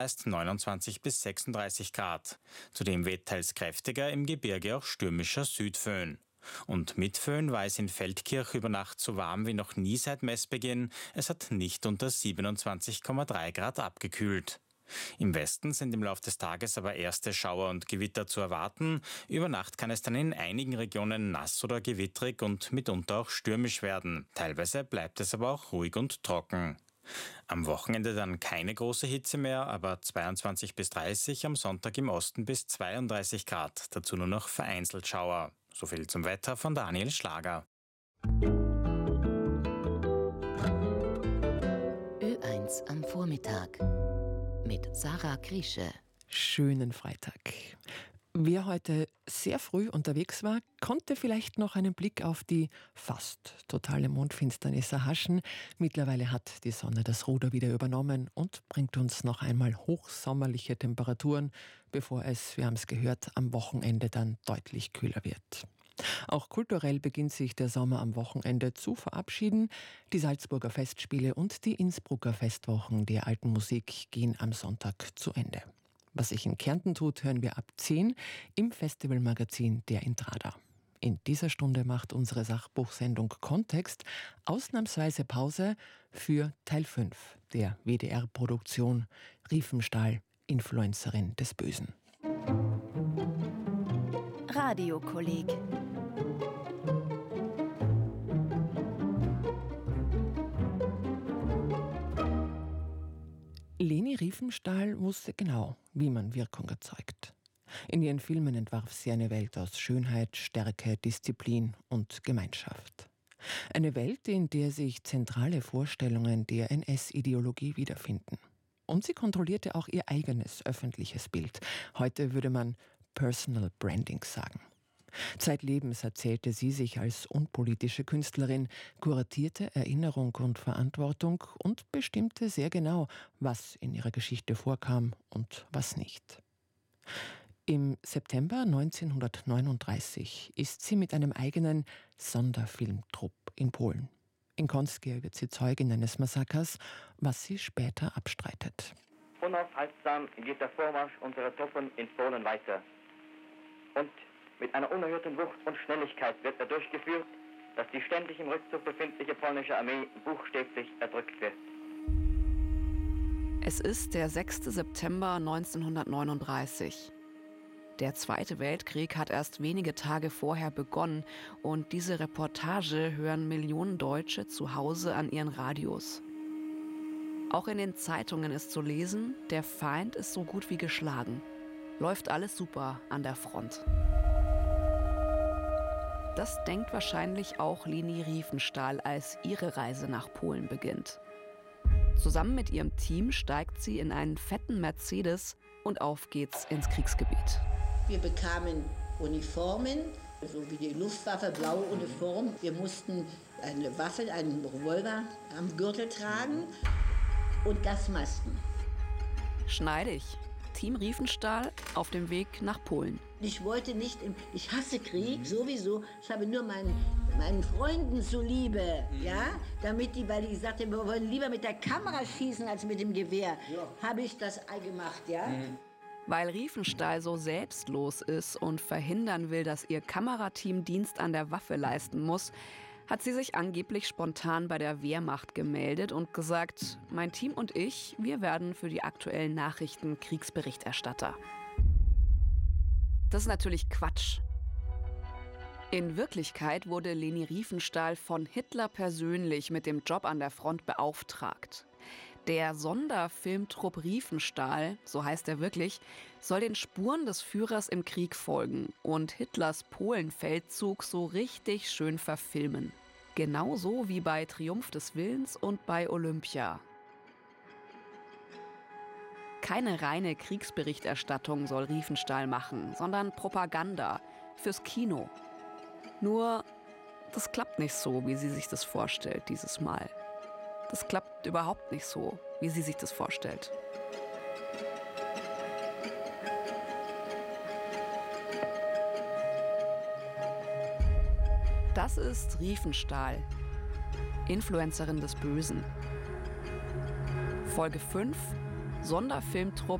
meist 29 bis 36 Grad. Zudem weht teils kräftiger, im Gebirge auch stürmischer Südföhn. Und mit Föhn war es in Feldkirch über Nacht so warm wie noch nie seit Messbeginn. Es hat nicht unter 27,3 Grad abgekühlt. Im Westen sind im Laufe des Tages aber erste Schauer und Gewitter zu erwarten. Über Nacht kann es dann in einigen Regionen nass oder gewittrig und mitunter auch stürmisch werden. Teilweise bleibt es aber auch ruhig und trocken. Am Wochenende dann keine große Hitze mehr, aber 22 bis 30, am Sonntag im Osten bis 32 Grad. Dazu nur noch vereinzelt Schauer. So viel zum Wetter von Daniel Schlager. Ö1 am Vormittag mit Sarah Kriesche. Schönen Freitag. Wer heute sehr früh unterwegs war, konnte vielleicht noch einen Blick auf die fast totale Mondfinsternis erhaschen. Mittlerweile hat die Sonne das Ruder wieder übernommen und bringt uns noch einmal hochsommerliche Temperaturen, bevor es, wir haben es gehört, am Wochenende dann deutlich kühler wird. Auch kulturell beginnt sich der Sommer am Wochenende zu verabschieden. Die Salzburger Festspiele und die Innsbrucker Festwochen der alten Musik gehen am Sonntag zu Ende. Was sich in Kärnten tut, hören wir ab 10 im Festivalmagazin Der Intrada. In dieser Stunde macht unsere Sachbuchsendung Kontext ausnahmsweise Pause für Teil 5 der WDR-Produktion Riefenstahl, Influencerin des Bösen. Radiokolleg. Leni Riefenstahl wusste genau, wie man Wirkung erzeugt. In ihren Filmen entwarf sie eine Welt aus Schönheit, Stärke, Disziplin und Gemeinschaft. Eine Welt, in der sich zentrale Vorstellungen der NS-Ideologie wiederfinden. Und sie kontrollierte auch ihr eigenes öffentliches Bild. Heute würde man Personal Branding sagen. Zeitlebens erzählte sie sich als unpolitische Künstlerin, kuratierte Erinnerung und Verantwortung und bestimmte sehr genau, was in ihrer Geschichte vorkam und was nicht. Im September 1939 ist sie mit einem eigenen Sonderfilmtrupp in Polen. In Kąskie wird sie Zeugin eines Massakers, was sie später abstreitet. Unaufhaltsam geht der Vormarsch unserer Truppen in Polen weiter. Und mit einer unerhörten Wucht und Schnelligkeit wird er durchgeführt, dass die ständig im Rückzug befindliche polnische Armee buchstäblich erdrückt wird. Es ist der 6. September 1939. Der Zweite Weltkrieg hat erst wenige Tage vorher begonnen und diese Reportage hören Millionen Deutsche zu Hause an ihren Radios. Auch in den Zeitungen ist zu lesen, der Feind ist so gut wie geschlagen. Läuft alles super an der Front. Das denkt wahrscheinlich auch Leni Riefenstahl, als ihre Reise nach Polen beginnt. Zusammen mit ihrem Team steigt sie in einen fetten Mercedes und auf geht's ins Kriegsgebiet. Wir bekamen Uniformen, so wie die Luftwaffe, blaue Uniform. Wir mussten eine Waffe, einen Revolver am Gürtel tragen und Gasmasken. Schneidig. Team Riefenstahl auf dem Weg nach Polen. Ich wollte nicht, ich hasse Krieg sowieso. Ich habe nur meinen Freunden zuliebe, ja, damit die, weil die sagten, wir wollen lieber mit der Kamera schießen als mit dem Gewehr, habe ich das gemacht, ja. Weil Riefenstahl so selbstlos ist und verhindern will, dass ihr Kamerateam Dienst an der Waffe leisten muss, hat sie sich angeblich spontan bei der Wehrmacht gemeldet und gesagt, mein Team und ich, wir werden für die aktuellen Nachrichten Kriegsberichterstatter. Das ist natürlich Quatsch. In Wirklichkeit wurde Leni Riefenstahl von Hitler persönlich mit dem Job an der Front beauftragt. Der Sonderfilmtrupp Riefenstahl, so heißt er wirklich, soll den Spuren des Führers im Krieg folgen und Hitlers Polenfeldzug so richtig schön verfilmen. Genauso wie bei Triumph des Willens und bei Olympia. Keine reine Kriegsberichterstattung soll Riefenstahl machen, sondern Propaganda fürs Kino. Nur, das klappt nicht so, wie sie sich das vorstellt dieses Mal. Das klappt überhaupt nicht so, wie sie sich das vorstellt. Das ist Riefenstahl, Influencerin des Bösen. Folge 5: Sonderfilmtrupp